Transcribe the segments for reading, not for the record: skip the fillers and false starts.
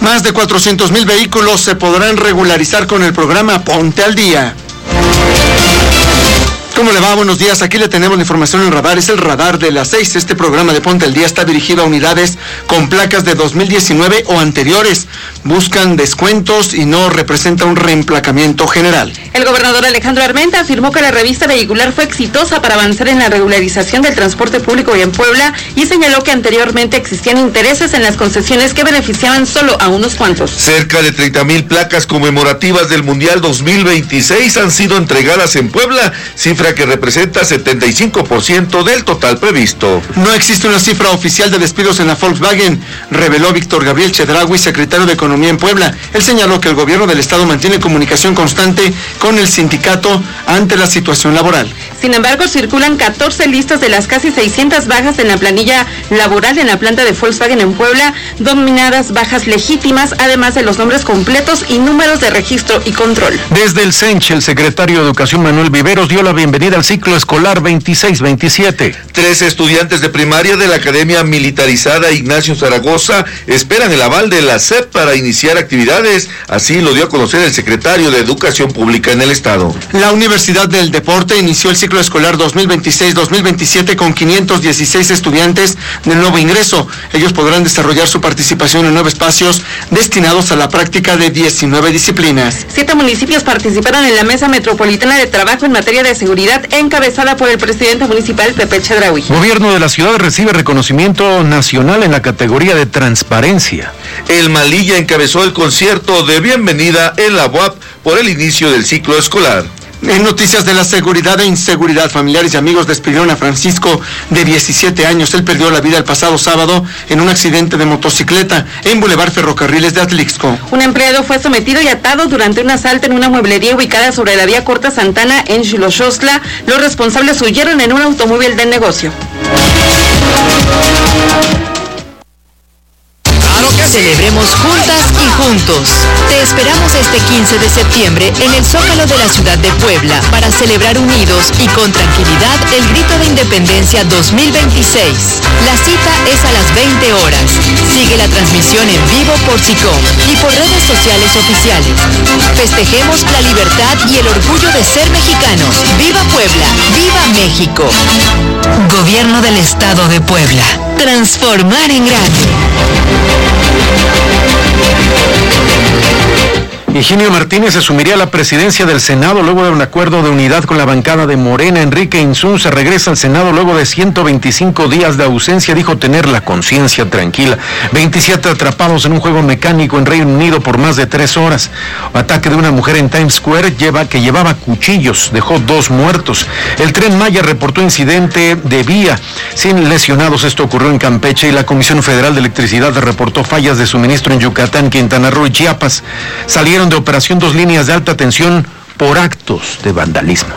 Más de 400,000 vehículos se podrán regularizar con el programa Ponte al Día. ¿Cómo le va? Buenos días. Aquí le tenemos la información en radar. Es el radar de las 6. Este programa de Ponte al Día está dirigido a unidades con placas de 2019 o anteriores. Buscan descuentos y no representa un reemplacamiento general. El gobernador Alejandro Armenta afirmó que la revista vehicular fue exitosa para avanzar en la regularización del transporte público en Puebla y señaló que anteriormente existían intereses en las concesiones que beneficiaban solo a unos cuantos. Cerca de 30,000 placas conmemorativas del Mundial 2026 han sido entregadas en Puebla, cifra que representa 75% del total previsto. No existe una cifra oficial de despidos en la Volkswagen, reveló Víctor Gabriel Chedraui, secretario de Economía en Puebla. Él señaló que el gobierno del estado mantiene comunicación constante con el sindicato ante la situación laboral. Sin embargo, circulan 14 listas de las casi 600 bajas en la planilla laboral en la planta de Volkswagen en Puebla, dominadas bajas legítimas, además de los nombres completos y números de registro y control. Desde el CENCH, el secretario de Educación Manuel Viveros dio la bienvenida al ciclo escolar 26-27. 3 estudiantes de primaria de la Academia Militarizada Ignacio Zaragoza esperan el aval de la SEP para iniciar actividades. Así lo dio a conocer el secretario de Educación Pública en el estado. La Universidad del Deporte inició el ciclo escolar 2026-2027 con 516 estudiantes de nuevo ingreso. Ellos podrán desarrollar su participación en 9 espacios destinados a la práctica de 19 disciplinas. 7 municipios participaron en la Mesa Metropolitana de Trabajo en materia de seguridad, encabezada por el presidente municipal Pepe Chedraui. Gobierno de la ciudad recibe reconocimiento nacional en la categoría de transparencia. El Malilla encabezó el concierto de bienvenida en la UAP por el inicio del ciclo escolar. En noticias de la seguridad e inseguridad, familiares y amigos despidieron a Francisco, de 17 años. Él perdió la vida el pasado sábado en un accidente de motocicleta en Boulevard Ferrocarriles de Atlixco. Un empleado fue sometido y atado durante un asalto en una mueblería ubicada sobre la vía Corta Santana en Xiloxostla. Los responsables huyeron en un automóvil del negocio. Celebremos juntas y juntos. Te esperamos este 15 de septiembre en el Zócalo de la ciudad de Puebla para celebrar unidos y con tranquilidad el Grito de Independencia 2026. La cita es a las 20 horas. Sigue la transmisión en vivo por SICOM y por redes sociales oficiales. Festejemos la libertad y el orgullo de ser mexicanos. ¡Viva Puebla! ¡Viva México! Gobierno del Estado de Puebla. Transformar en grande. Higinio Martínez asumiría la presidencia del Senado luego de un acuerdo de unidad con la bancada de Morena. Enrique Insunza regresa al Senado luego de 125 días de ausencia. Dijo tener la conciencia tranquila. 27 atrapados en un juego mecánico en Reino Unido por más de 3 horas. Ataque de una mujer en Times Square que llevaba cuchillos. Dejó 2 muertos. El Tren Maya reportó incidente de vía sin lesionados. Esto ocurrió en Campeche y la Comisión Federal de Electricidad reportó fallas de suministro en Yucatán, Quintana Roo y Chiapas. Salieron de operación 2 líneas de alta tensión por actos de vandalismo.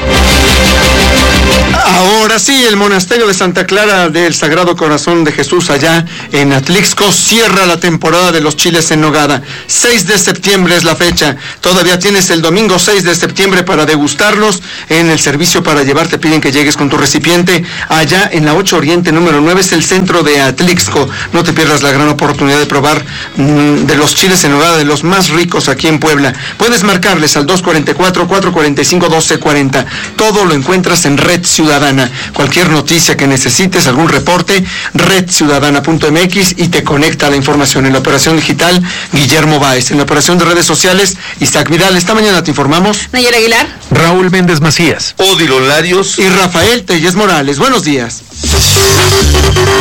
Ahora sí, el monasterio de Santa Clara del Sagrado Corazón de Jesús allá en Atlixco cierra la temporada de los chiles en nogada. 6 de septiembre es la fecha. Todavía tienes el domingo 6 de septiembre para degustarlos. En el servicio para llevar te piden que llegues con tu recipiente. Allá en la 8 Oriente número 9 es el centro de Atlixco. No te pierdas la gran oportunidad de probar de los chiles en nogada, de los más ricos aquí en Puebla. Puedes marcarles al 244-445-1240. Todo lo encuentras en Red Ciudadana. Cualquier noticia que necesites, algún reporte, redciudadana.mx y te conecta a la información. En la operación digital, Guillermo Báez. En la operación de redes sociales, Isaac Vidal. Esta mañana te informamos Nayera Aguilar, Raúl Méndez Macías, Odilo Larios y Rafael Telles Morales. Buenos días.